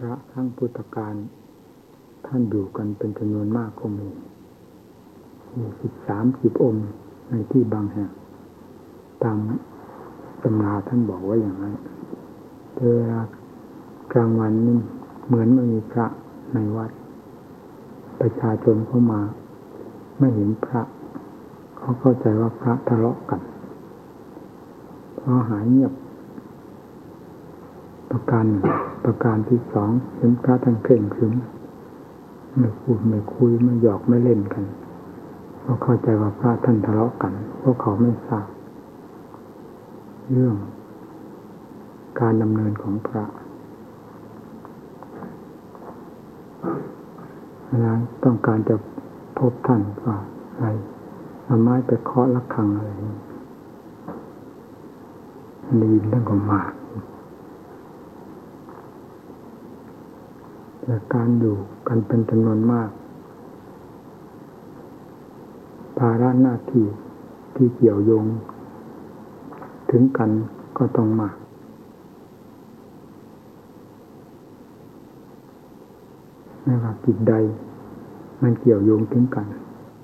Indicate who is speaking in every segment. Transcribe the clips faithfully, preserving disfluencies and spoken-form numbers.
Speaker 1: ระครั้งพุทธกาลท่านอยู่กันเป็นจำนวนมากก็มีมีสิบสามสิบองค์ในที่บางแห่งตามตำราท่านบอกว่าอย่างนั้นเวลากลางวันนี่เหมือนไม่มีพระในวัดประชาชนเข้ามาไม่เห็นพระเขาเข้าใจว่าพระทะเลาะกันพอหายเงียบประการหนึ่งประการที่สองเห็นพระท่านเคร่งขรึมไม่พูดไม่คุยไม่หยอกไม่เล่นกันเขาเข้าใจว่าพระท่านทะเลาะกันเพราะเขาไม่ทราบเรื่องการดำเนินของพระเวลาต้องการจะพบท่านว่าอะไรเอาไม้ไปเคาะระฆังอะไรนี่เรื่องของมาแต่การอยู่กันเป็นจำนวนมากภาระหน้าที่ที่เกี่ยวโยงถึงกันก็ต้องมากไม่ว่ากิจใดมันเกี่ยวโยงถึงกัน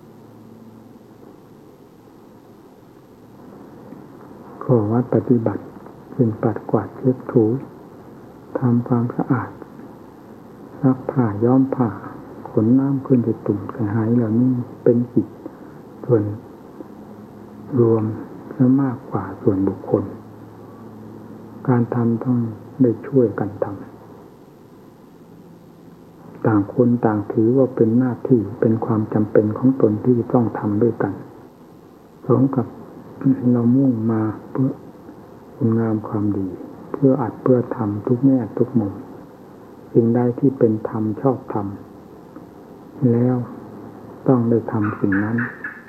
Speaker 1: ข้อวัดปฏิบัติเป็นปัดกวาดเช็ดถูทำความสะอาดซักผ้าย้อมผ้าขนน้ำขึ้นไปตุ่มกระหายเหล่านี้เป็นกิจส่วนรวมจะมากกว่าส่วนบุคคลการทำต้องได้ช่วยกันทำต่างคนต่างถือว่าเป็นหน้าที่เป็นความจำเป็นของตนที่ต้องทำด้วยกันพร้อมกับเรามุ่งมาเพื่อคุณงามความดีเพื่ออัดเพื่อทำทุกแง่ทุกมุมสิ่งใดที่เป็นธรรมชอบธรรมแล้วต้องได้ทำสิ่งนั้น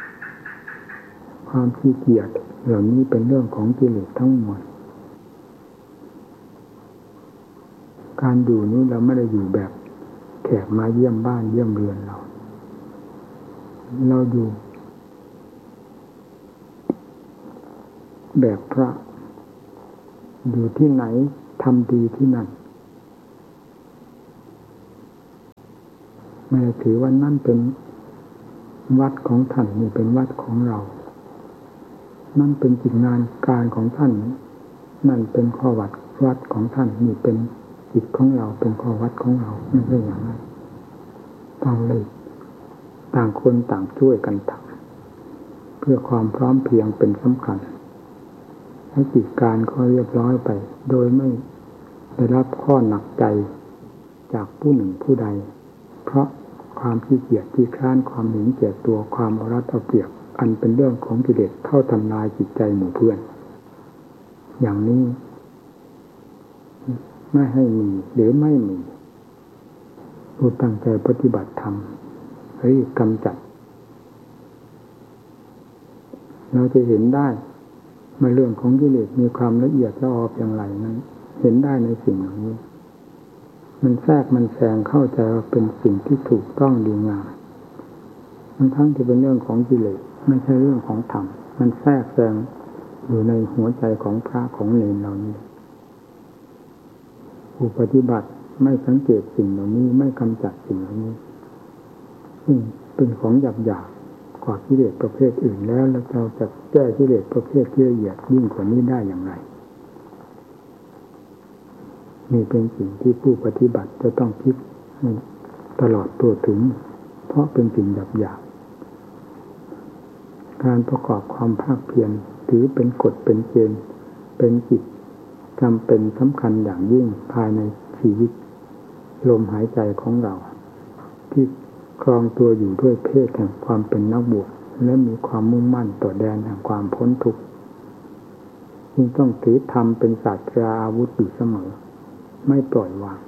Speaker 1: ความขี้เกียจเหล่านี้เป็นเรื่องของกิเลสทั้งหมดการอยู่นี้เราไม่ได้อยู่แบบแขกมาเยี่ยมบ้านเยี่ยมเรือนเราเราอยู่แบบพระอยู่ที่ไหนทำดีที่นั่นไม่ได้ถือว่านั่นเป็นวัดของท่านนี่เป็นวัดของเรานั่นเป็นกิจงานการของท่านนั่นเป็นข้อวัดวัดของท่านนี่เป็นกิจของเราเป็นข้อวัดของเราไม่ใช่อย่างนั้นต้องเลยต่างคนต่างช่วยกันทำเพื่อความพร้อมเพรียงเป็นสำคัญให้กิจการก็เรียบร้อยไปโดยไม่ได้รับข้อหนักใจจากผู้หนึ่งผู้ใดเพราะความขี้เกียจที่คร้านความหนีแก่ตัวความเอารัดเอาเปรียบอันเป็นเรื่องของกิเลสเข้าทำลายจิตใจหมู่เพื่อนอย่างนี้ไม่ให้มีหรือไม่มีผู้ตั้งใจปฏิบัติธรรมให้กำจัดเราจะเห็นได้เมื่อเรื่องของกิเลสมีความละเอียดละอออย่างไรนั้นเห็นได้ในสิ่งเหล่านี้มันแทรกมันแซงเข้าใจว่าเป็นสิ่งที่ถูกต้องดีงามมันทั้งที่เป็นเรื่องของกิเลสไม่ใช่เรื่องของธรรมมันแทรกแซงอยู่ในหัวใจของพระของเณรเหล่านี้ผู้ปฏิบัติไม่สังเกตสิ่งเหล่านี้ไม่กำจัดสิ่งเหล่านี้ซึ่งเป็นของหยาบหยาบกว่ากิเลสประเภทอื่นแล้วแล้วเราจะแก้กิเลสประเภทที่ละเอียดยิ่งกว่านี้ได้อย่างไรนี่เป็นสิ่งที่ผู้ปฏิบัติจะต้องคิดให้ตลอดตัวถึงเพราะเป็นสิ่งหยาบหยาบการประกอบความภาคเพียรถือเป็นกฎเป็นเกณฑ์เป็นกิจจำเป็นสำคัญอย่างยิ่งภายในชีวิตลมหายใจของเราที่ครองตัวอยู่ด้วยเพศแห่งความเป็นนักบวชและมีความมุ่งมั่นต่อแดนแห่งความพ้นทุกข์จึงต้องถือธรรมเป็นศาสตราอาวุธอยู่เสมอไม่ปล่อยวาง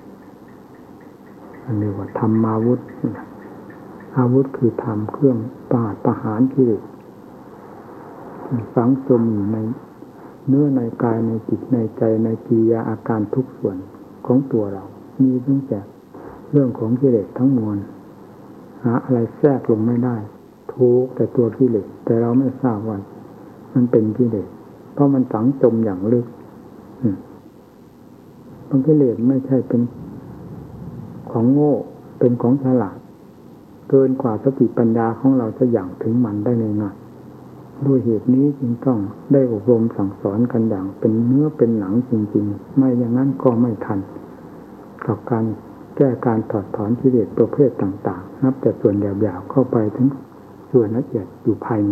Speaker 1: อันนี้ว่าธรรมาวุธอาวุธคือธรรมเครื่องปราบประหารกิเลสฝังจมอยู่ในเนื้อในกายในจิตในใจในกิริยาอาการทุกส่วนของตัวเรามีตั้งแต่เรื่องของกิเลสทั้งมวลหาอะไรแทรกลงไม่ได้ทุกแต่ตัวกิเลสแต่เราไม่ทราบว่ามันเป็นกิเลสเพราะมันฝังจมอย่างลึกบางกิเลสไม่ใช่เป็นของโง่เป็นของฉลาดเกินกว่าสติปัญญาของเราจะอย่างถึงมันได้ง่ายๆด้วยเหตุนี้จึงต้องได้อบรมสั่งสอนกันอย่างเป็นเนื้อเป็นหนังจริงๆไม่อย่างนั้นก็ไม่ทันกับการแก้การถอดถอนกิเลสประเภทต่างๆนับแต่ส่วนหยาบๆเข้าไปถึงส่วนละเอียดอยู่ภายใน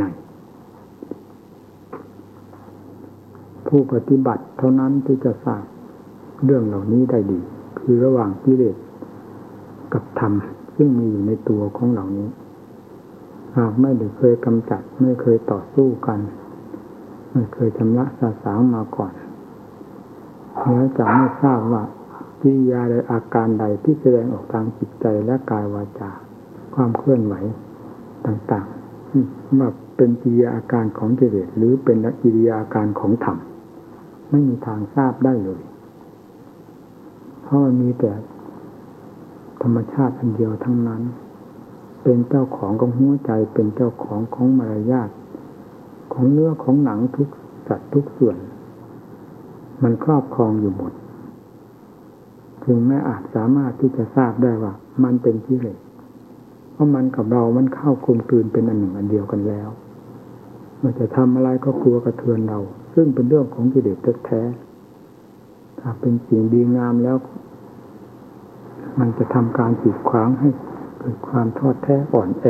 Speaker 1: ผู้ปฏิบัติเท่านั้นที่จะทราบเรื่องเหล่านี้ได้ดีคือระหว่างกิเลสกับธรรมซึ่งมีอยู่ในตัวของเหล่านี้หากไม่ได้เคยกำจัดไม่เคยต่อสู้กันไม่เคยชำระสาสางมาก่อนแล้วจะไม่ทราบว่ากิริยาใดอาการใดที่แสดงออกทางจิตใจและกายวาจาความเคลื่อนไหวต่างๆว่าเป็นกิริยาอาการของกิเลสหรือเป็นกิริยาอาการของธรรมไม่มีทางทราบได้เลยเพราะมันมีแต่ธรรมชาติอันเดียวทั้งนั้นเป็นเจ้าของของหัวใจเป็นเจ้าของของมารยาทของเนื้อของหนังทุกสัตว์ทุกส่วนมันครอบครองอยู่หมดจึงไม่อาจสามารถที่จะทราบได้ว่ามันเป็นกิเลสเพราะมันกับเรามันเข้ากลมกลืนเป็นอันหนึ่งอันเดียวกันแล้วเมื่อจะทำอะไรก็กลัวกระเทือนเราซึ่งเป็นเรื่องของกิเลสแท้ๆถ้าเป็นสิ่งดีงามแล้วมันจะทำการกีดขวางให้เกิดความท้อแท้อ่อนแอ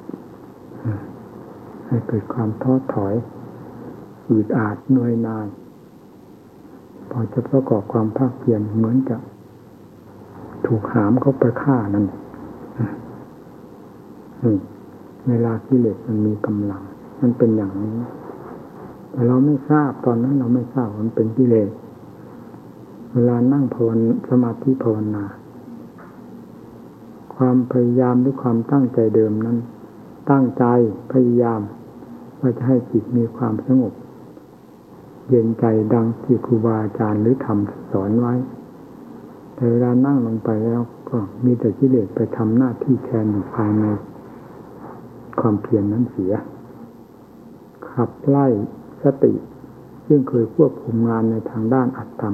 Speaker 1: ให้เกิดความท้อถอยอืดอาดเหนื่อยนายพอจะประกอบความภาคเพียรเหมือนกับถูกหามเข้าไปฆ่านั่นเวลากิเลสมันมีกำลังมันเป็นอย่างนี้แต่เราไม่ทราบตอนนั้นเราไม่ทราบมันเป็นกิเลสเวลานั่งภาวนาสมาธิภาวนาความพยายามหรือความตั้งใจเดิมนั้นตั้งใจพยายามว่าจะให้จิตมีความสงบเย็นใจดังที่ครูบาอาจารย์หรือธรรมสอนไว้แต่เวลานั่งลงไปแล้วก็มีแต่กิเลสไปทำหน้าที่แทนอยู่ภายในความเพียรนั้นเสียขับไล่สติซึ่งเคยควบคุมงานในทางด้านอัตธรรม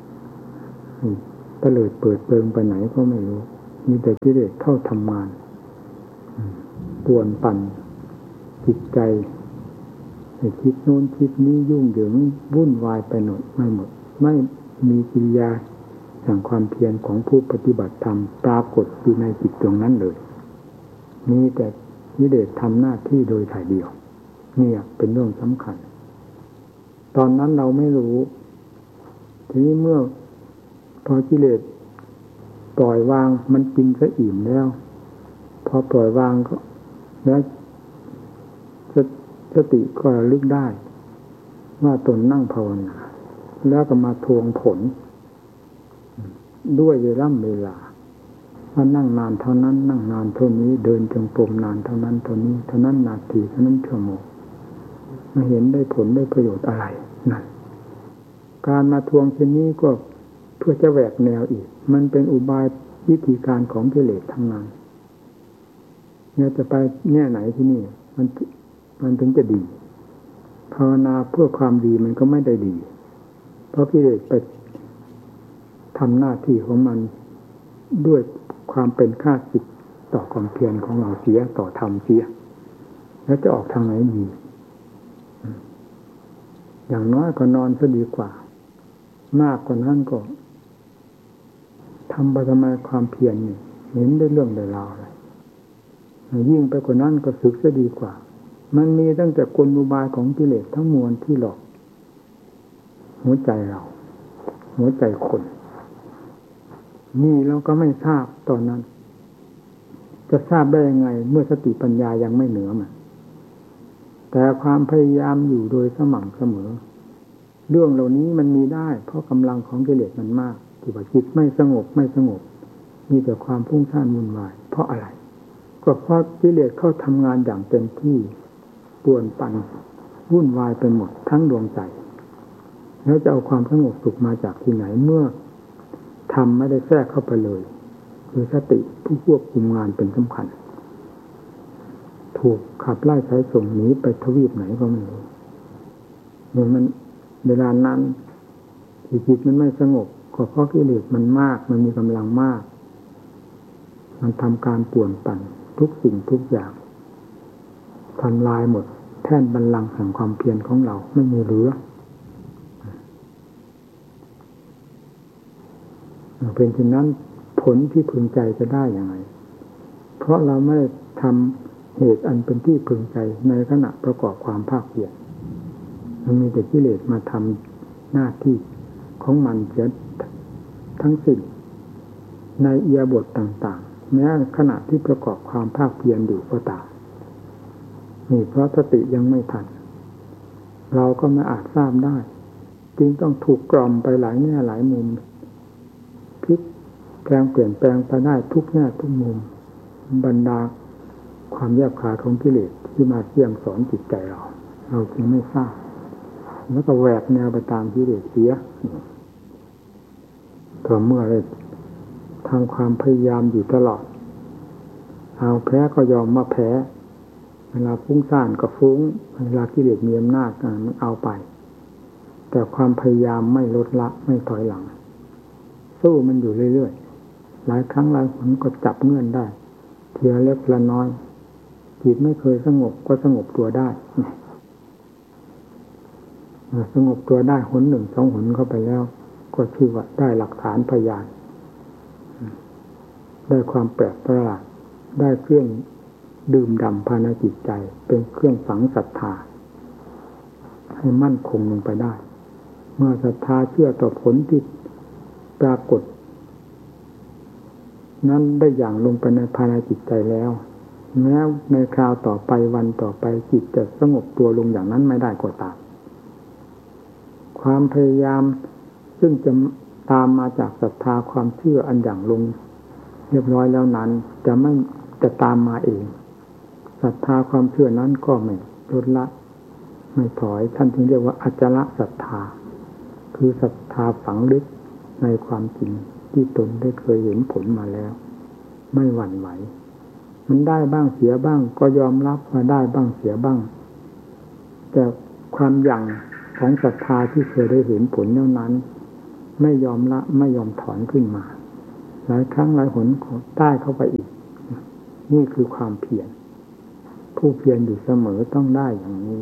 Speaker 1: ตะเลิดเปิดเปิงไปไหนก็ไม่รู้มีแต่กิเลสเข้าทำงานป่วนปั่นจิตใจให้คิดโน้นคิดนี้ยุ่งเหยิงวุ่นวายไปหมดไม่หมดไม่มีกิริยาอย่างความเพียรของผู้ปฏิบัติธรรมปรากฏอยู่ในจิตตรงนั้นเลยมีแต่กิเลสทำหน้าที่โดยถ่ายเดียวนี่เป็นเรื่องสำคัญตอนนั้นเราไม่รู้ทีนี้เมื่อพอกิเลสปล่อยวางมันกินซะอิ่มแล้วพอปล่อยวางก็แล้วสติก็ระลึกได้ว่าตนนั่งภาวนาแล้วก็มาทวงผลด้วยเวลาเวลาว่านั่งนานเท่านั้นนั่งนานเท่านี้เดินจงกรมนานเท่านั้นเท่านี้เท่านั้นนาทีเท่านั้นชั่วโมงมาเห็นได้ผลได้ประโยชน์อะไรนั่นการมาทวงเช่นนี้ก็เพื่อจะแหวกแนวอีกมันเป็นอุบายวิธีการของกิเลสทั้งนั้นเนี่ยจะไปแง่ไหนที่นี่มันมันถึงจะดีภาวนาเพื่อความดีมันก็ไม่ได้ดีเพราะกิเลสไปทำหน้าที่ของมันด้วยความเป็นข้าศึกต่อความเพียรของเราเสียต่อธรรมเสียแล้วจะออกทางไหนดีอย่างน้อยก็นอนซะดีกว่ามากกว่านั้นก็ทำไปทำไมความเพียรนี่เห็นได้เรื่องได้ราวเลยยิ่งไปกว่านั้นก็สึกซะดีกว่ามันมีตั้งแต่กลอุบายของกิเลสทั้งมวลที่หลอกหัวใจเราหัวใจคนนี่เราก็ไม่ทราบตอนนั้นจะทราบได้ยังไงเมื่อสติปัญญายังไม่เหนือมันแต่ความพยายามอยู่โดยสม่ำเสมอเรื่องเหล่านี้มันมีได้เพราะกำลังของกิเลสมันมากที่ว่าจิตไม่สงบไม่สงบมีแต่ความฟุ้งซ่านวุ่นวายเพราะอะไรก็เพราะกิเลสเข้าทำงานอย่างเต็มที่ป่วนปั่นวุ่นวายไปหมดทั้งดวงใจแล้วจะเอาความสงบสุขมาจากที่ไหนเมื่อทำไม่ได้แทรกเข้าไปเลยคือสติผู้ควบคุมงานเป็นสำคัญถูกขับไล่ใช้ส่งหนีไปทวีปไหนก็ไม่รู้เมื่อมันเวลานั้นจิตมันไม่สงบก็เพราะกิเลสมันมากมันมีกำลังมากมันทำการป่วนปั่นทุกสิ่งทุกอย่างทำลายหมดแท่นบัลลังก์แห่งความเพียรของเราไม่มีเหลือเป็นเช่นนั้นผลที่พึงใจจะได้อย่างไรเพราะเราไม่ได้ทำเหตุอันเป็นที่พึงใจในขณะประกอบความภาคเพียรมันมีแต่กิเลสมาทำหน้าที่ของมันเสียทั้งสิ้นในอิริยาบถต่างๆแม้ขณะที่ประกอบความภาคเพียรอยู่ก็ตามนี่เพราะสติยังไม่ทันเราก็ไม่อาจทราบได้จึงต้องถูกกล่อมไปหลายแง่หลายมุมพลิกแปลงเปลี่ยนแปลงไปได้ทุกแง่ทุกมุมบรรดาความแยบคายของกิเลสที่มาเที่ยงสอนจิตใจเราเราจึงไม่ทราบแล้วก็แหวกแนวไปตามกิเลสเสียต่อเมื่อได้ทำความพยายามอยู่ตลอดเอาแพ้ก็ยอมมาแพ้เวลาฟุ้งซ่านก็ฟุ้งเวลากิเลสมีอำนาจมันเอาไปแต่ความพยายามไม่ลดละไม่ถอยหลังสู้มันอยู่เรื่อยๆหลายครั้งหลายหนก็จับเงื่อนได้ทีละเล็กละน้อยจิตไม่เคยสงบก็สงบตัวได้สงบตัวได้หนหนึ่งสองหนเข้าไปแล้วก็ชื่อว่าได้หลักฐานพยานได้ความแปลกประหลาดได้เครื่องดื่มด่ำภายในจิตใจเป็นเครื่องฝังศรัทธาให้มั่นคงลงไปได้เมื่อศรัทธาเชื่อต่อผลที่ปรากฏนั้นได้อย่างลงไปในภายในจิตใจแล้วแม้ในคราวต่อไปวันต่อไปจิตจะสงบตัวลงอย่างนั้นไม่ได้ก็ตามความพยายามซึ่งจะตามมาจากศรัทธาความเชื่ออันอย่างลงเรียบร้อยแล้วนั้นจะไม่จะตามมาเองศรัทธาความเชื่อนั้นก็ไม่ลดละไม่ถอยท่านถึงเรียกว่าอจละศรัทธาคือศรัทธาฝังลึกในความจริงที่ตนได้เคยเห็นผลมาแล้วไม่หวั่นไหวมันได้บ้างเสียบ้างก็ยอมรับว่าได้บ้างเสียบ้างแต่ความหยั่งของศรัทธาที่เคยได้เห็นผลแล้วนั้นไม่ยอมละไม่ยอมถอนขึ้นมาหลายครั้งหลายหนได้เข้าไปอีกนี่คือความเพียรผู้เพียรอยู่เสมอต้องได้อย่างนี้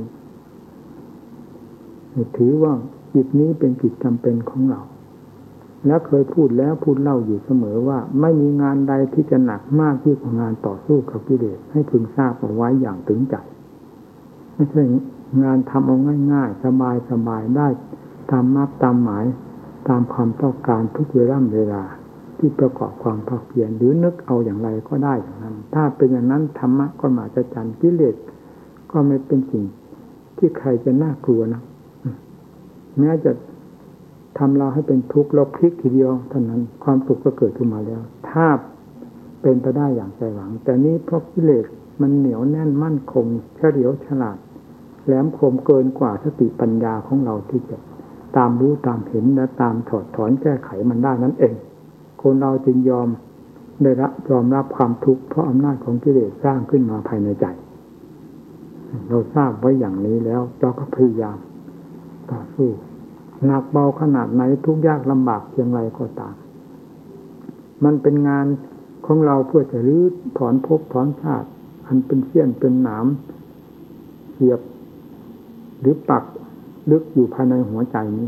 Speaker 1: ถือว่าจิตนี้เป็นจิตจำเป็นของเราและเคยพูดแล้วพูดเล่าอยู่เสมอว่าไม่มีงานใดที่จะหนักมากที่กว่างานต่อสู้กับกิเลสให้พึงทราบเอาไว้อย่างถึงใจไม่ใช่งานทำเอาง่ายๆสบายๆได้ตามมักตามหมายตามความต้องการทุกเวลาเวลาที่ประกอบความภาคเพียรหรือนึกเอาอย่างไรก็ได้อย่างนั้นถ้าเป็นอย่างนั้นธรรมะก็มาจะจันกิเลสก็ไม่เป็นสิ่งที่ใครจะน่ากลัวนะแม้จะทำเราให้เป็นทุกข์เราพลิกทีเดียวเท่านั้นความสุขก็เกิดขึ้นมาแล้วถ้าเป็นไปได้อย่างใจหวังแต่นี้เพราะกิเลสมันเหนียวแน่นมั่นคงเฉลียวฉลาดแหลมคมเกินกว่าสติปัญญาของเราที่จะตามรู้ตามเห็นและตามถอดถอนแก้ไขมันได้นั่นเองคนเราจึงยอมได้รับยอมรับความทุกข์เพราะอำนาจของกิเลสสร้างขึ้นมาภายในใจเราทราบไว้อย่างนี้แล้วเราก็พยายามต่อสู้หนักเบาขนาดไหนทุกข์ยากลำบากเพียงไรก็ตามมันเป็นงานของเราเพื่อจะรื้อถอนภพถอนชาติอันเป็นเสี้ยนเป็นหนามเสียบหรือปักลึกอยู่ภายในหัวใจนี้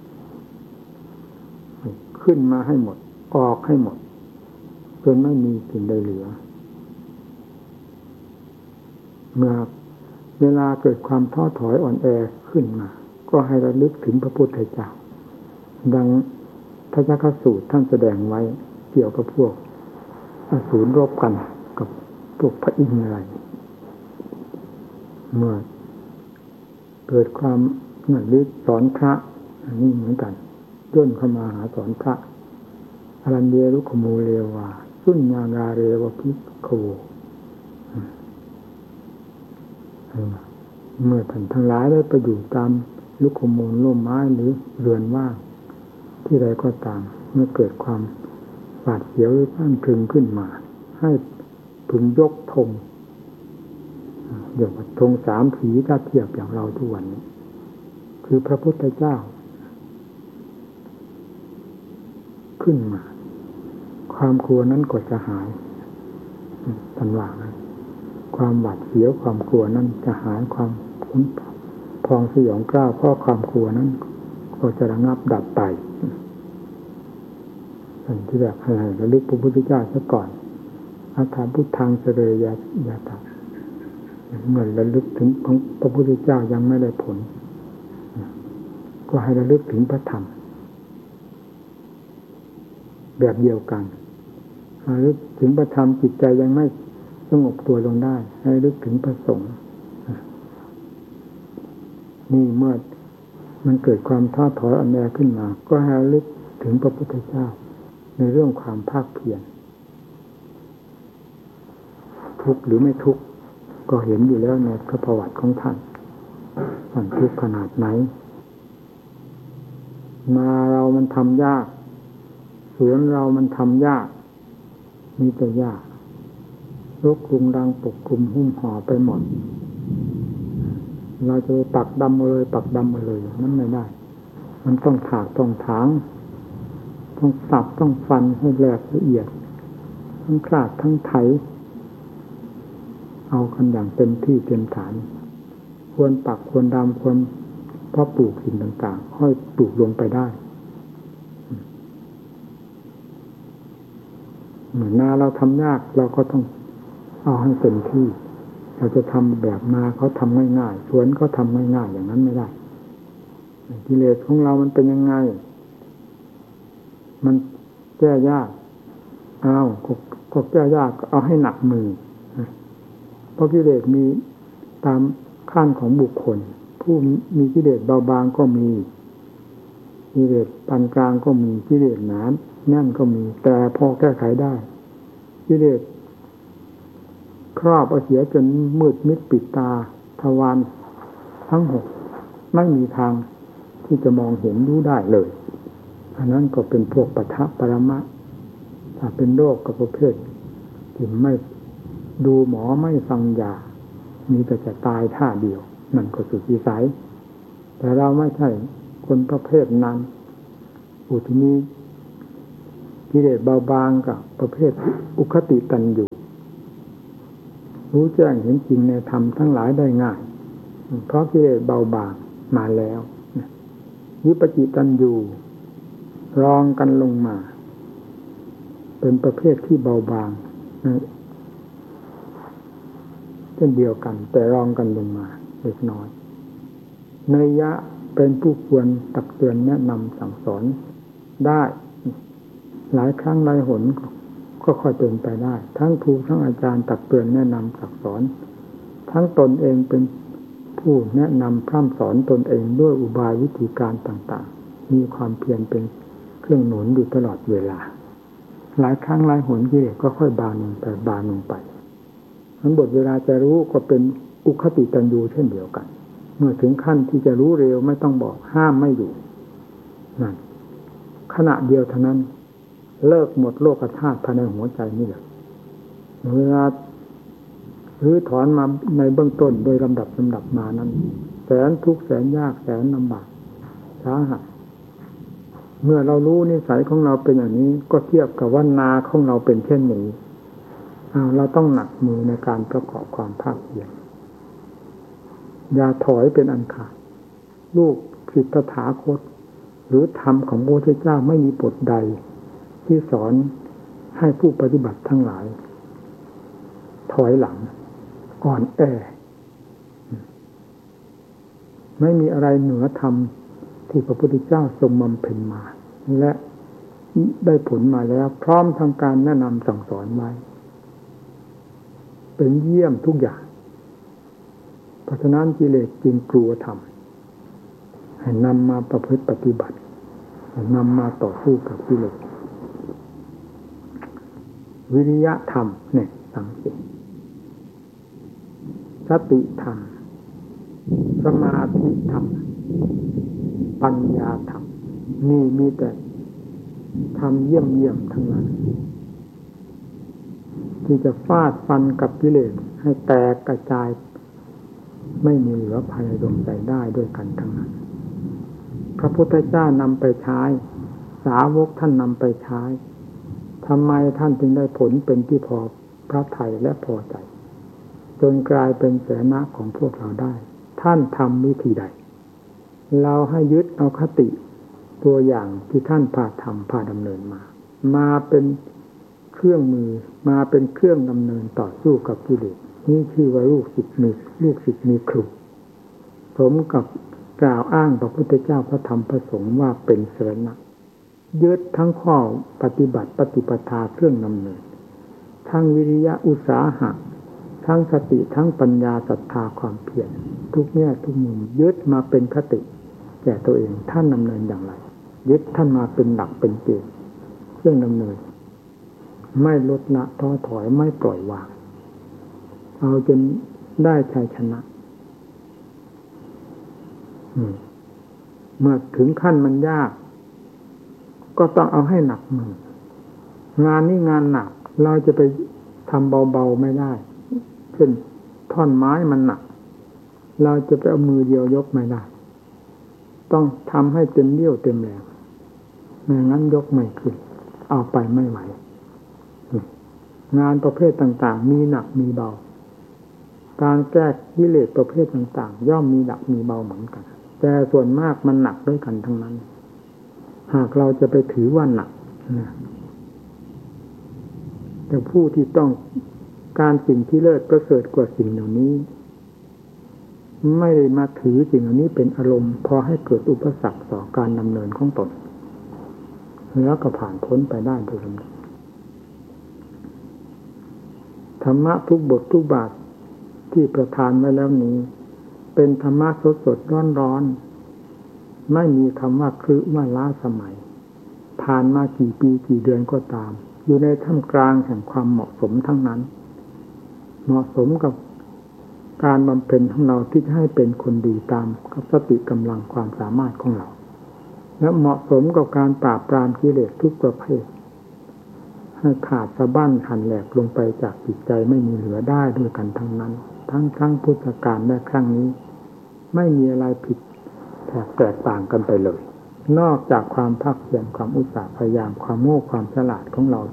Speaker 1: ขึ้นมาให้หมดออกให้หมดจนไม่มีสิ่งใดเหลือเมื่อเวลาเกิดความท้อถอยอ่อนแอขึ้นมาก็ให้ระลึกถึงพระพุทธเจ้าดังพระยัคฆสูตรท่านแสดงไว้เกี่ยวกับพวกอสูรรบกันกับพวกพระอินทร์อะไรเมื่อเกิดความหนักลึกสอนพระอันนี้เหมือนกันย่นเข้ามาหาสอนพระอรัญเยรุขโมเลวาสุญญานาเรวภิกขโวเมื่อท่านทั้งหลายได้ไปอยู่ตามลุกขมูลร่มไม้หรือเรือนว่างที่ใดก็ตามเมื่อเกิดความหวาดเสียวหรือพังพึงขึ้นมาให้พึงยกธงเดี๋ยวธงสามสีถ้าเทียบอย่างเราทุกวันนี้คือพระพุทธเจ้าขึ้นมาความกลัวนั้นก็จะหายทันว่าความหวาดเสียวความกลัวนั้นจะหายความคุ้นพองสยองกล้าวเพราะความกลัวนั้นก็จะระงับดับไปอันที่แบบให้ระลึกพระพุทธเจ้าซะก่อนอาถรรพ์พุทธังเสรยยาตะเหมือนระลึกถึงของพระพุทธเจ้ายังไม่ได้ผลก็ให้ระลึกถึงพระธรรมแบบเดียวกันระลึกถึงพระธรรมจิตใจยังไม่สงบตัวลงได้ให้ระลึกถึงพระสงฆ์นี่เมื่อมันเกิดความท้อถอยอ่อนแอขึ้นมาก็ให้ระลึกถึงพระพุทธเจ้าในเรื่องความภาคเพียรทุกข์หรือไม่ทุกข์ก็เห็นอยู่แล้วในพระประวัติของท่านท่านทุกข์ขนาดไหนนาเรามันทำยากสวนเรามันทำยากมีแต่ยากรกรุงรังปกคลุมหุ้มห่อไปหมดเราจะปักดำมาเลยปักดำมาเลยนั่นไม่ได้มันต้องถากต้องถางต้องสับต้องฟันให้แหลกละเอียดทั้งคลาดทั้งไถเอากันอย่างเต็มที่เต็มฐานควรปักควรดำควรเพาะปลูกสิ่งต่างๆค่อยปลูกลงไปได้เหมือนนาเราทำยากเราก็ต้องเอาให้เต็มที่เราจะทำแบบนาเขาทำง่ายๆสวนเขาทำง่ายๆอย่างนั้นไม่ได้กิเลสของเรามันเป็นยังไงมันแก้ยากเอาก็แก้ยากเอาให้หนักมือเพราะกิเลสมีตามขั้นของบุคคลผู้มีกิเลสเบาบางก็มีกิเลสปานกลางก็มีกิเลสหนาแน่นก็มีแต่พอแก้ไขได้กิเลสครอบเอาเสียจนมืดมิดปิดตาทวารทั้งหกไม่มีทางที่จะมองเห็นรู้ได้เลยอันนั้นก็เป็นพวกปทะปรมะถ้าเป็นโรคกับประเภทที่ไม่ดูหมอไม่ฟังยามีแต่จะตายท่าเดียวนั่นก็สุดวิสัยแต่เราไม่ใช่คนประเภทนั้นอุทิมีกิเลสเบาบางกับประเภทอุคติตันอยู่รู้แจ้งเห็นจริงในธรรมทั้งหลายได้ง่ายเพราะกิเลสเบาบางมาแล้ววิปจิตันอยู่รองกันลงมาเป็นประเภทที่เบาบางเช่นเดียวกันแต่รองกันลงมาเล็กน้อยนัยยะเป็นผู้ควรตักเตือนแนะนำสั่งสอนได้หลายครั้งหลายหนก็ค่อยเป็นไปได้ทั้งครูทั้งอาจารย์ตักเตือนแนะนำสั่งสอนทั้งตนเองเป็นผู้แนะนำพร่ำสอนตนเองด้วยอุบายวิธีการต่างๆมีความเพียรเป็นเครื่องหนุนอยู่ตลอดเวลาหลายครั้งหลายหนกิเลสก็ค่อยบานลงไปบานลงไปทั้งบทเวลาจะรู้ก็เป็นอุคติตันยูเช่นเดียวกันเมื่อถึงขั้นที่จะรู้เร็วไม่ต้องบอกห้ามไม่อยู่นั่นขณะเดียวเท่านั้นเลิกหมดโลกธาตุภายในหัวใจนี่แหละเวลารื้อถอนมาในเบื้องต้นโดยลำดับลำดับมานั้นแสนทุกข์แสนยากแสนลำบากสาหัสเมื่อเรารู้นิสัยของเราเป็นอย่างนี้ก็เทียบกับว่านาของเราเป็นเช่นนี้เราต้องหนักมือในการประกอบความภาคเพียรอย่าถอยเป็นอันขาดลูกศิษย์ตถาคตหรือธรรมของพระพุทธเจ้าไม่มีบทใดที่สอนให้ผู้ปฏิบัติทั้งหลายถอยหลังอ่อนแอไม่มีอะไรเหนือธรรมที่พระพุทธเจ้าทรงบำเพ็ญมาและได้ผลมาแล้วพร้อมทางการแนะนำสั่งสอนไว้เป็นเยี่ยมทุกอย่างเพราะฉะนั้นกิเลสจึงกลัวธรรมให้นำมาประพฤติปฏิบัติให้นำมาต่อสู้กับกิเลสวิริยะธรรมเนี่ยสังเกตสติธรรมสมาธิธรรมปัญญาธรรมนี่มีแต่ธรรมเยี่ยมเยี่ยมทั้งนั้นที่จะฟาดฟันกับกิเลสให้แตกกระจายไม่มีเหลือภายในดวงใจได้ด้วยกันทั้งนั้นพระพุทธเจ้านำไปใช้สาวกท่านนำไปใช้ทำไมท่านจึงได้ผลเป็นที่พอพระทัยและพอใจจนกลายเป็นสรณะของพวกเราได้ท่านทำวิธีใดเราให้ยึดเอาคติตัวอย่างที่ท่านพาทำพาดำเนินมามาเป็นเครื่องมือมาเป็นเครื่องดำเนินต่อสู้กับกิเลสนี่ชื่อว่าลูกศิษย์มีลูกศิษย์มีครูสมกับกล่าวอ้างพระพุทธเจ้าพระธรรมพระสงฆ์ว่าเป็นสรณะยึดทั้งข้อปฏิบัติปฏิปทาเครื่องดำเนินทั้งวิริยะอุตสาหะทั้งสติทั้งปัญญาศรัทธาความเพียรทุกแง่ทุกมุมยึดมาเป็นคติแก่ตัวเองท่านดำเนินอย่างไรยึดท่านมาเป็นหลักเป็นเกณฑ์เครื่องดำเนินไม่ลดละท้อถอยไม่ปล่อยวางเอาจนได้ชัยชนะเมื่อถึงขั้นมันยากก็ต้องเอาให้หนักมืองานนี้งานหนักเราจะไปทำเบาๆไม่ได้เช่นท่อนไม้มันหนักเราจะไปเอามือเดียวยกไม่ได้ต้องทำให้เต็มเรี่ยวเต็มแรงไม่งั้นยกไม่ขึ้นเอาไปไม่ไหวงานประเภทต่างๆมีหนักมีเบาการแก้กิเลสประเภทต่างๆย่อมมีหนักมีเบาเหมือนกันแต่ส่วนมากมันหนักด้วยกันทั้งนั้นหากเราจะไปถือว่าหนักนะแต่ผู้ที่ต้องการสิ่งที่เลิศประเสริฐกว่าสิ่งเหล่านี้ไม่ได้มาถือสิ่งเหล่านี้เป็นอารมณ์พอให้เกิดอุปสรรคต่อการดำเนินของตนแล้วก็ผ่านพ้นไปได้โดยลำดับธรรมะทุกบททุกบาทที่ประทานไว้แล้วนี้เป็นธรรมะสดสดร้อนร้อนไม่มีคำว่าครึว่าล้าสมัยผ่านมากี่ปีกี่เดือนก็ตามอยู่ในท่ามกลางแห่งความเหมาะสมทั้งนั้นเหมาะสมกับการบำเพ็ญของเราที่จะให้เป็นคนดีตามกับสติกำลังความสามารถของเราและเหมาะสมกับการปราบปรามกิเลสทุกประเภทให้ขาดสะบั้นหันแหลกลงไปจากจิตใจไม่มีเหลือได้ด้วยกันทั้งนั้นทั้งครั้งพุทธกาลและครั้งนี้ไม่มีอะไรผิดแตกต่างกันไปเลยนอกจากความภาคเพียรความอุตสาห์พยายามความโง่ความฉลาดของเรา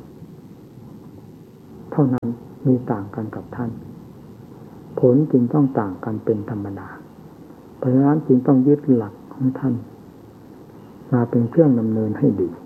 Speaker 1: เท่านั้นมีต่างกันกับท่านผลจึงต้องต่างกันเป็นธรรมดาเพราะฉะนั้นจึงต้องยึดหลักของท่านมาเป็นเครื่องดำเนินให้ดี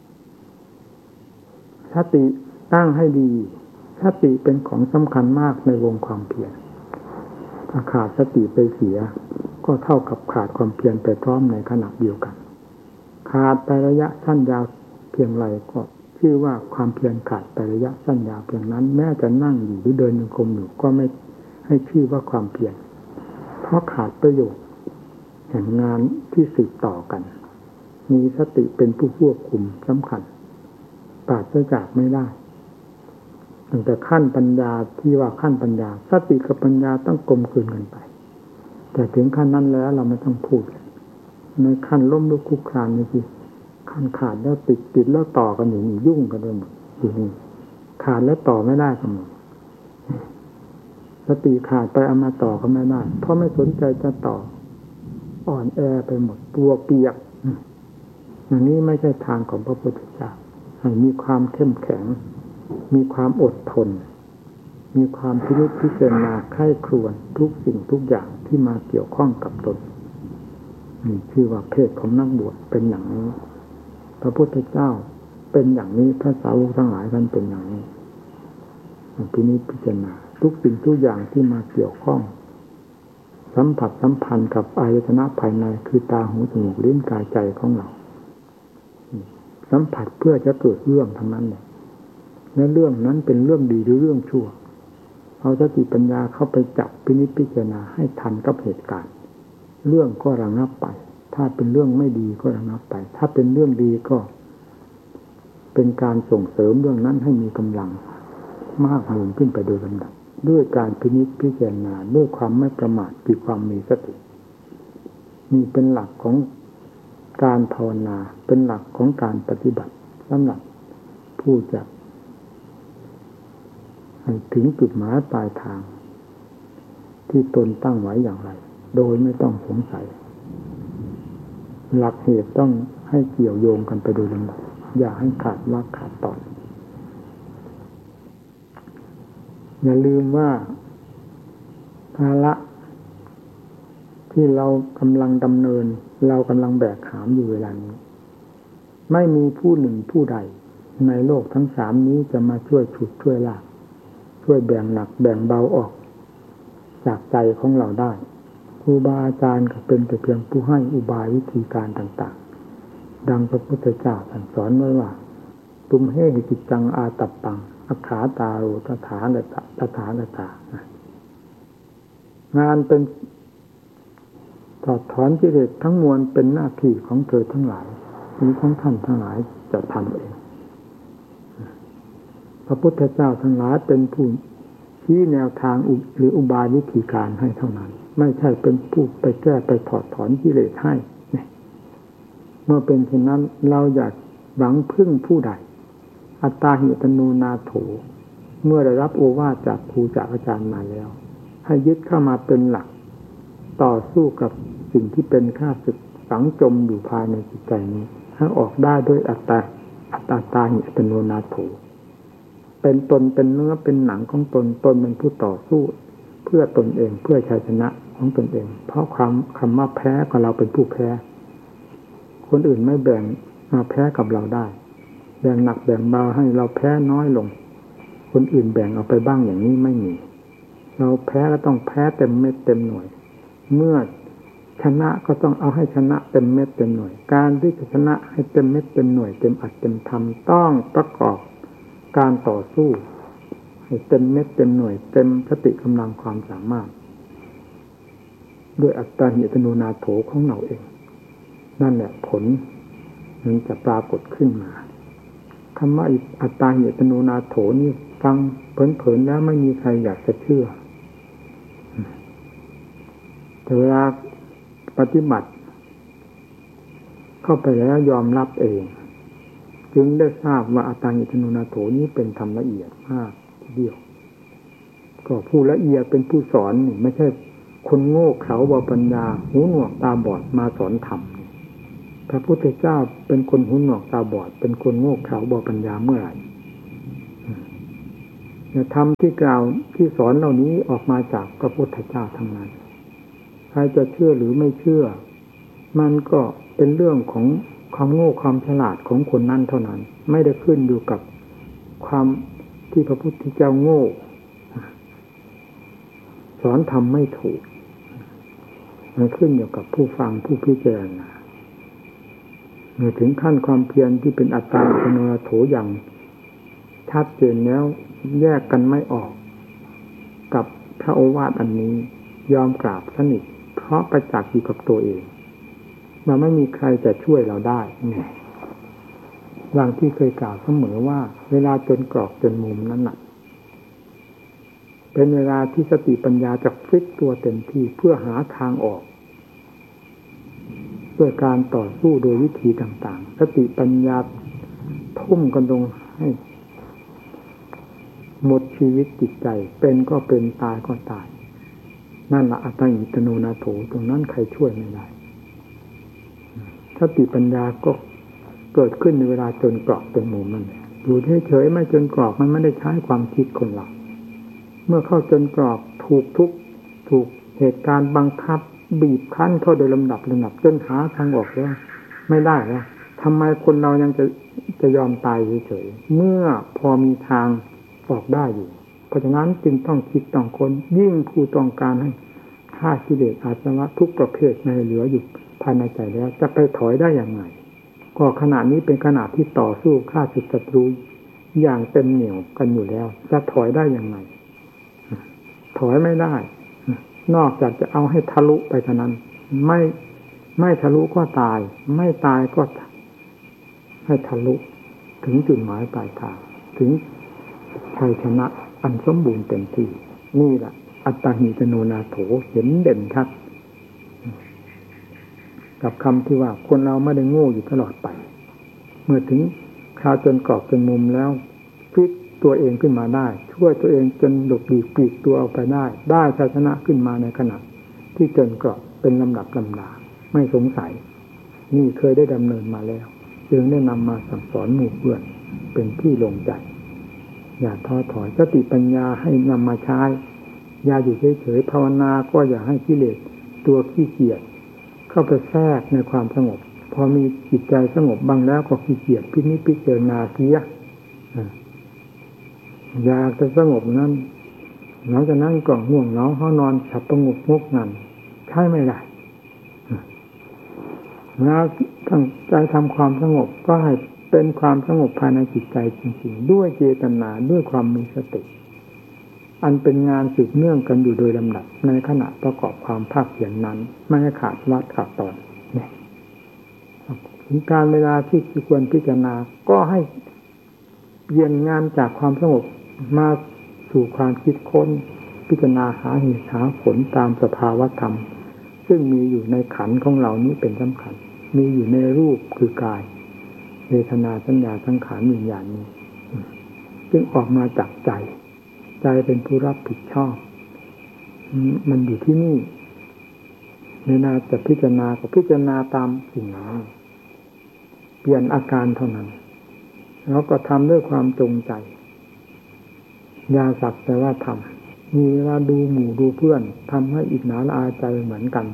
Speaker 1: สติตั้งให้ดีสติเป็นของสำคัญมากในวงความเพียรถ้าขาดสติไปเสียก็เท่ากับขาดความเพียรไปพร้อมในขณะเดียวกันขาดไประยะสั้นยาวเพียงไรก็ชื่อว่าความเพียรขาดไประยะสั้นยาวเพียงนั้นแม้จะนั่งอยู่หรือเดินจงกรมอยู่ก็ไม่ให้ชื่อว่าความเพียรเพราะขาดประโยชน์แห่งงานที่สืบต่อกันมีสติเป็นผู้ควบคุมสำคัญปราศจากไม่ได้ตั้งแต่ขั้นปัญญาที่ว่าขั้นปัญญาสติกับปัญญาต้องกลมกลืนกันไปแต่ถึงขั้นนั้นแล้วเราไม่ต้องพูดในขั้นล้มลุกคลุกคลานนี่สิขั้นขาดแล้วติดติดแล้วต่อกันอยู่นี่ยุ่งกันไปหมดอยู่นี่ขาดแล้วต่อไม่ได้กันหมดสติขาดไปเอามาต่อก็ไม่ได้เพราะไม่สนใจจะต่ออ่อนแอไปหมดตัวเปียกอย่างนี้ไม่ใช่ทางของพระพุทธเจ้าให้มีความเข้มแข็งมีความอดทนมีความพิจิตรพิจารณาไข้ครวญทุกสิ่งทุกอย่างที่มาเกี่ยวข้องกับตนนี่ชื่อว่าเพศของนักบวชเป็นอย่างนี้พระพุทธเจ้าเป็นอย่างนี้พระสาวกทั้งหลายท่านเป็นอย่างนี้พินิจพิจารณาทุกสิ่งทุกอย่างที่มาเกี่ยวข้องสัมผัสสัมพันธ์กับอายตนะภายในคือตาหูจมูกลิ้นกายใจของเราสัมผัสเพื่อจะเกิดเรื่องทั้งนั้นเนี่ยและเรื่องนั้นเป็นเรื่องดีหรือเรื่องชั่วเอาสติปัญญาเข้าไปจับพินิจพิจารณาให้ทันกับเหตุการณ์เรื่องก็ระงับไปถ้าเป็นเรื่องไม่ดีก็ระงับไปถ้าเป็นเรื่องดีก็เป็นการส่งเสริมเรื่องนั้นให้มีกำลังมากมูลขึ้นไปโดยลำดับด้วยการพินิจพิจารณาด้วยความไม่ประมาทคือความมีสตินี่เป็นหลักของการภาวนาเป็นหลักของการปฏิบัติสำหรับผู้จะให้ถึงจุดหมายปลายทางที่ตนตั้งไว้อย่างไรโดยไม่ต้องสงสัยหลักเหตุต้องให้เกี่ยวโยงกันไปโดยลำดับอย่าให้ขาดวรรคขาดตอนอย่าลืมว่าภาระที่เรากำลังดำเนินเรากำลังแบกหามอยู่เวลานี้ไม่มีผู้หนึ่งผู้ใดในโลกทั้งสามนี้จะมาช่วยฉุดช่วยลากช่วยแบ่งหนักแบ่งเบาออกจากใจของเราได้ครูบาอาจารย์ก็เป็นแต่เพียงผู้ให้อุบายวิธีการต่างๆดังพระพุทธเจ้าท่านสอนไว้ว่าตุมเฮหิจิตังอาตัปปังอัคขาตาโรตถาคตตถาคตางานเป็นถอดถอนกิเลสทั้งมวลเป็นหน้าที่ของเธอทั้งหลายหรือของท่านทั้งหลายจะทำเองพระพุทธเจ้าทั้งหลายเป็นผู้ชี้แนวทางหรืออุบายวิธีการให้เท่านั้นไม่ใช่เป็นผู้ไปแก้ไปถอดถอนกิเลสให้เมื่อเป็นเช่นนั้นเราอยากหวังพึ่งผู้ใดอัตตาหิตโนนาโถเมื่อได้รับโอวาทจากครูจากอาจารย์มาแล้วให้ยึดเข้ามาเป็นหลักต่อสู้กับสิ่งที่เป็นข้าศึกฝังจมอยู่ภายในจิตใจนี้ให้ออกได้ด้วยอัตตาอัตตาหิตโนนาโถเป็นตนเป็นเนื้อเป็นหนังของตนตนเป็นผู้ต่อสู้เพื่อตนเองเพื่อชัยชนะของตนเองเพราะความคำว่าแพ้ก็เราเป็นผู้แพ้คนอื่นไม่แบ่งมาแพ้กับเราได้แบ่งหนักแบ่งเบาให้เราแพ้น้อยลงคนอื่นแบ่งเอาไปบ้างอย่างนี้ไม่มีเราแพ้ก็ต้องแพ้เต็มเม็ดเต็มหน่วยเมื่อชนะก็ต้องเอาให้ชนะเต็มเม็ดเต็มหน่วยการที่จะชนะให้เต็มเม็ดเต็มหน่วยเต็มอัดเต็มทำต้องประกอบการต่อสู้ให้เต็มเม็ดเต็มหน่วยเต็มสติกำลังความสามารถด้วยอัตตาหิตโนนาโถของเราเองนั่นแหละผลมันจะปรากฏขึ้นมาคำว่าอัตตาหิตโนนาโถนี่ฟังเผินๆแล้วไม่มีใครอยากจะเชื่อแต่เวลาปฏิบัติเข้าไปแล้วยอมรับเองจึงได้ทราบว่าอัตตาหิตโนนาโถนี้เป็นธรรมละเอียดมากทีเดียวก็ผู้ละเอียดเป็นผู้สอนนี่ไม่ใช่คนโง่เขลาบ่ปัญญาหูหนวกตาบอดมาสอนธรรมพระพุทธเจ้าเป็นคนหูหนวกตาบอดเป็นคนโง่เขลาบ่ปัญญาเมื่อไหร่ธรรมที่กล่าวที่สอนเหล่านี้ออกมาจากพระพุทธเจ้าทั้งนั้นใครจะเชื่อหรือไม่เชื่อมันก็เป็นเรื่องของความโง่ความฉลาดของคนนั้นเท่านั้นไม่ได้ขึ้นอยู่กับความที่พระพุทธเจ้าโง่สอนทำไม่ถูกมันขึ้นอยู่กับผู้ฟังผู้พิจารณาเมื่อถึงขั้นความเพียรที่เป็นอัตตาหิตโนนาโถอย่างชัดเจนแล้วแยกกันไม่ออกกับพระโอวาทอันนี้ยอมกราบสนิทเพราะประจักษ์อยู่กับตัวเองมันไม่มีใครจะช่วยเราได้ไงอย่างที่เคยกล่าวเสมอว่าเวลาจนกรอกจนมุมนั้นน่ะเป็นเวลาที่สติปัญญาจะฟิกตัวเต็มที่เพื่อหาทางออกด้วยการต่อสู้โดยวิธีต่างๆสติปัญญาทุ่มกันลงให้หมดชีวิตจิตใจเป็นก็เป็นตายก็ตายนั่นละอัตตาหิตโนนาโถตรงนั้นใครช่วยไม่ได้สติปัญญาก็เกิดขึ้นในเวลาจนกรอกจนมุมนั่นแหละอยู่เฉยๆไม่จนกรอกมันไม่ได้ใช้ความคิดคนเราเมื่อเข้าจนกรอกถูกทุกถูกเหตุการณ์บังคับบีบคั้นเข้าโดยลำดับลำดับจนหาทางออกแล้วไม่ได้แล้วทำไมคนเรายังจะจะยอมตายเฉยๆเมื่อพอมีทางออกได้อยู่เพราะฉะนั้นจึงต้องคิดต้องคนยิ่งผู้ต้องการให้ฆ่ากิเลสอาสวะทุกประเภทไม่เหลืออยู่ภายในใจแล้วจะไปถอยได้อย่างไรก็ขณะนี้เป็นขณะที่ต่อสู้ฆ่าศึกศัตรูอย่างเต็มเหนี่ยวกันอยู่แล้วจะถอยได้อย่างไรถอยไม่ได้นอกจากจะเอาให้ทะลุไปเท่านั้นไม่ไม่ทะลุก็ตายไม่ตายก็ให้ทะลุถึงจุดหมายปลายทางถึงชัยชนะอันสมบูรณ์เต็มที่นี่แหละอัตตาหิตโนนาโถเห็นเด่นชัดกับคำที่ว่าคนเราไม่ได้โง่อยู่ตลอดไปเมื่อถึงคราวจนกรอบจนมุมแล้วฟิกตัวเองขึ้นมาได้ช่วยตัวเองจนหลบหลีกปลีกตัวออกไปได้ได้ชัยชนะขึ้นมาในขณะที่จนกรอบเป็นลำดับลำดาไม่สงสัยนี่เคยได้ดำเนินมาแล้วจึงได้นำมาสั่งสอนหมู่เพื่อนเป็นที่ลงใจอย่าท้อถอยสติปัญญาให้นำมาใช้อย่าอยู่เฉยๆภาวนาก็อย่าให้กิเลสตัวขี้เกียจเข้าไปแทรกในความสงบพอมีจิตใจสงบบ้างแล้วก็ขี้เกียจพินิจพิจารณาเสียอยากจะสงบนั้นหลังจากนั้นก็ง่วงเหงาห้านอนฉับประงกงกงันใช่ไม่ได้แล้วตั้งใจทำความสงบก็ให้เป็นความสงบภายในจิตใจจริงๆด้วยเจตนาด้วยความมีสติอันเป็นงานสืบเนื่องกันอยู่โดยลำดับในขณะประกอบความภาคเพียรนั้นไม่ให้ขาดวัดขาดตอนเนี่ยถึงการเวลาที่ควรพิจารณาก็ให้เย็นงานจากความสงบมาสู่ความคิดค้นพิจารณาหาเหตุหาผลตามสภาวธรรมซึ่งมีอยู่ในขันธ์ของเรานี้เป็นสำคัญมีอยู่ในรูปคือกายเวทนาสัญญาสังขารวิญญาณนี้จึงออกมาจากใจใจเป็นผู้รับผิดชอบมันอยู่ที่นี่เวลาจะพิจารณาก็พิจารณาตามสิ่งนั้นเปลี่ยนอาการเท่านั้นแล้วก็ทำด้วยความจงใจยาสักแต่ว่าทำมีเวลาดูหมู่ดูเพื่อนทำให้อิจฉาละอาใจเหมือนกัน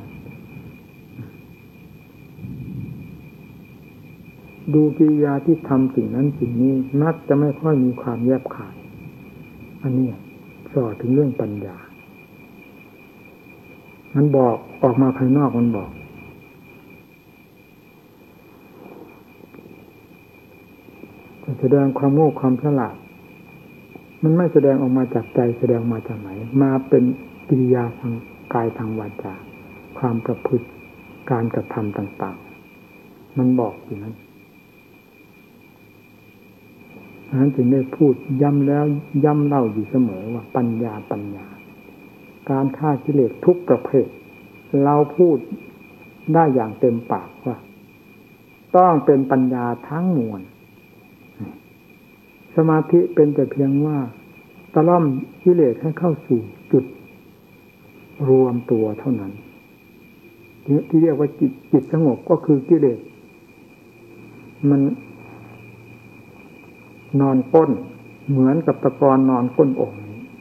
Speaker 1: ดูกิริยาที่ทำสิ่งนั้นสิ่งนี้มักจะไม่ค่อยมีความแยบคายอันนี้สอนถึงเรื่องปัญญามันบอกออกมาภายนอกมันบอกแสดงความโง่ความฉลาดมันไม่แสดงออกมาจากใจแสดงมาจากไหนมาเป็นกิริยาทางกายทางวาจาความประพฤติการกระทำต่างๆมันบอกอยู่นั้นดังนั้นจึงได้พูดย้ำแล้วย้ำเล่าอยู่เสมอว่าปัญญาปัญญาการฆ่ากิเลสทุกประเภทเราพูดได้อย่างเต็มปากว่าต้องเป็นปัญญาทั้งมวลสมาธิเป็นแต่เพียงว่าตะล่อมกิเลสให้เข้าสู่จุดรวมตัวเท่านั้นที่เรียกว่าจิตจิตสงบก็คือกิเลสมันนอนก้นเหมือนกับตะกอนนอนก้นโอ่ง